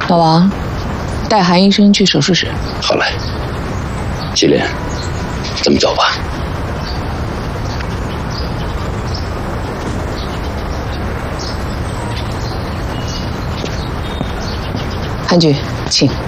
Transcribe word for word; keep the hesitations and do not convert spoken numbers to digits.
老王，带韩医生去手术室。 好嘞，祁连，咱们走吧。 韩局，请。